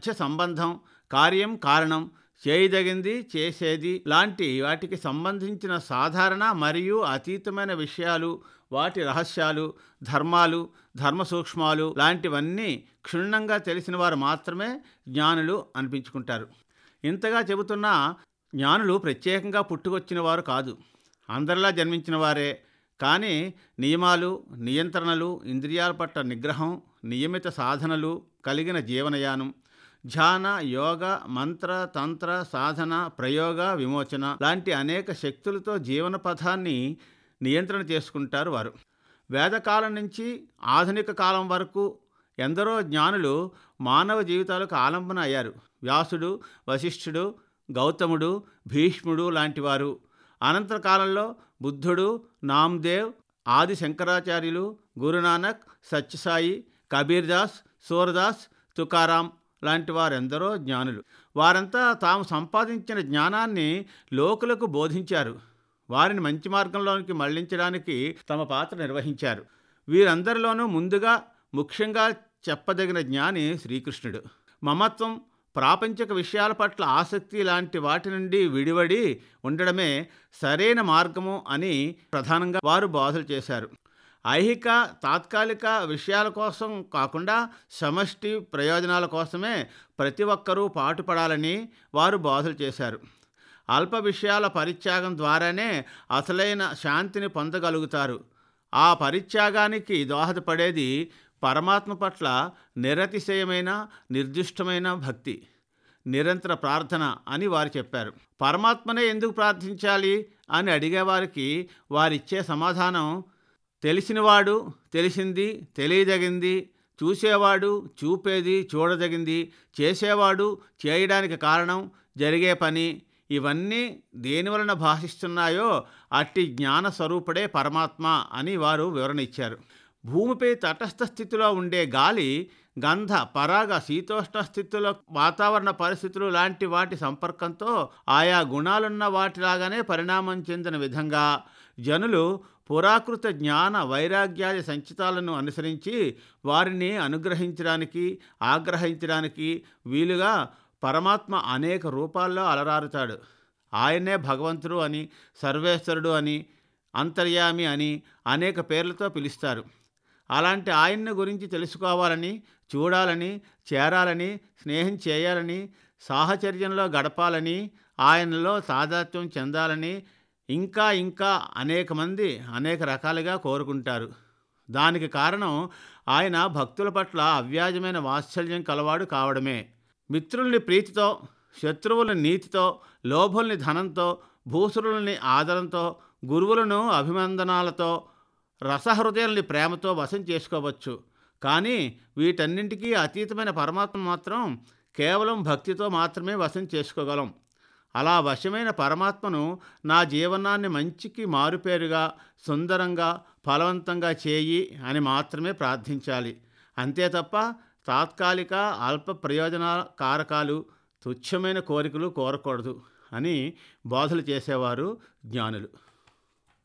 మధ్య సంబంధం, కార్యం కారణం, చేయదగింది చేసేది లాంటి వాటికి సంబంధించిన సాధారణ మరియు అతీతమైన విషయాలు, వాటి రహస్యాలు, ధర్మాలు, ధర్మ సూక్ష్మాలు లాంటివన్నీ క్షుణ్ణంగా తెలిసిన వారు మాత్రమే జ్ఞానులు అనిపించుకుంటారు. ఇంతగా చెబుతున్నా జ్ఞానులు ప్రత్యేకంగా పుట్టుకొచ్చిన వారు కాదు, అందరిలా జన్మించిన వారే. కానీ నియమాలు, నియంత్రణలు, ఇంద్రియాల పట్ల నిగ్రహం, నియమిత సాధనలు కలిగిన జీవనయానం, ధ్యాన, యోగ, మంత్ర, తంత్ర, సాధన, ప్రయోగ, విమోచన లాంటి అనేక శక్తులతో జీవన పథాన్ని నియంత్రణ చేసుకుంటారు వారు. వేదకాలం నుంచి ఆధునిక కాలం వరకు ఎందరో జ్ఞానులు మానవ జీవితాలకు ఆలంబన అయ్యారు. వ్యాసుడు, వశిష్ఠుడు, గౌతముడు, భీష్ముడు లాంటివారు. అనంతర కాలంలో బుద్ధుడు, నామ్దేవ్, ఆది శంకరాచార్యులు, గురునానక్, సత్యసాయి, కబీర్దాస్, సూరదాస్, తుకారాం లాంటి వారెందరో జ్ఞానులు. వారంతా తాము సంపాదించిన జ్ఞానాన్ని లోకులకు బోధించారు. వారిని మంచి మార్గంలోనికి మళ్లించడానికి తమ పాత్ర నిర్వహించారు. వీరందరిలోనూ ముందుగా ముఖ్యంగా చెప్పదగిన జ్ఞాని శ్రీకృష్ణుడు. మమత్వం, ప్రాపంచిక విషయాల పట్ల ఆసక్తి లాంటి వాటి నుండి విడివడి ఉండడమే సరైన మార్గము అని ప్రధానంగా వారు బోధలు చేశారు. ఐహిక తాత్కాలిక విషయాల కోసం కాకుండా సమష్టి ప్రయోజనాల కోసమే ప్రతి ఒక్కరూ పాటుపడాలని వారు బోధలు చేశారు. అల్ప విషయాల పరిత్యాగం ద్వారానే అసలైన శాంతిని పొందగలుగుతారు. ఆ పరిత్యాగానికి దోహదపడేది పరమాత్మ పట్ల నిరతిశయమైన నిర్దిష్టమైన భక్తి, నిరంతర ప్రార్థన అని వారు చెప్పారు. పరమాత్మనే ఎందుకు ప్రార్థించాలి అని అడిగేవారికి వారిచ్చే సమాధానం, తెలిసినవాడు తెలిసింది తెలియదగింది, చూసేవాడు చూపేది చూడదగింది, చేసేవాడు చేయడానికి కారణం, జరిగే పని, ఇవన్నీ దేనివలన భాషిస్తున్నాయో అట్టి జ్ఞాన స్వరూపుడే పరమాత్మ అని వారు వివరణ ఇచ్చారు. భూమిపై తటస్థ స్థితిలో ఉండే గాలి, గంధ, పరాగ, శీతోష్ణ స్థితుల వాతావరణ పరిస్థితులు లాంటి వాటి సంపర్కంతో ఆయా గుణాలున్న వాటిలాగానే పరిణామం చెందిన విధంగా జనులు పురాకృత జ్ఞాన వైరాగ్యాది సంచితాలను అనుసరించి వారిని అనుగ్రహించడానికి, ఆగ్రహించడానికి వీలుగా పరమాత్మ అనేక రూపాల్లో అలరారుతాడు. ఆయనే భగవంతుడు అని, సర్వేశ్వరుడు అని, అంతర్యామి అని అనేక పేర్లతో పిలుస్తారు. అలాంటి ఆయన్ని గురించి తెలుసుకోవాలని, చూడాలని, చేరాలని, స్నేహం చేయాలని, సాహచర్యంలో గడపాలని, ఆయనలో తాదాత్మ్యం చెందాలని ఇంకా ఇంకా అనేక మంది అనేక రకాలుగా కోరుకుంటారు. దానికి కారణం ఆయన భక్తుల పట్ల అవ్యాజమైన వాత్సల్యం కలవాడు కావడమే. మిత్రుల్ని ప్రీతితో, శత్రువుల్ని నీతితో, లోభుల్ని ధనంతో, భూసురుల్ని ఆదరంతో, గురువులను అభినందనాలతో, రసహృదయాల్ని ప్రేమతో వశం చేసుకోవచ్చు. కానీ వీటన్నింటికీ అతీతమైన పరమాత్మ మాత్రం కేవలం భక్తితో మాత్రమే వశం చేసుకోగలం. అలా వశమైన పరమాత్మను నా జీవనాన్ని మంచికి మారుపేరుగా, సుందరంగా, ఫలవంతంగా చేయి అని మాత్రమే ప్రార్థించాలి. అంతే తప్ప తాత్కాలిక అల్ప ప్రయోజన కారకాలు, తుచ్చమైన కోరికలు కోరకూడదు అని బోధలు చేసేవారు జ్ఞానులు.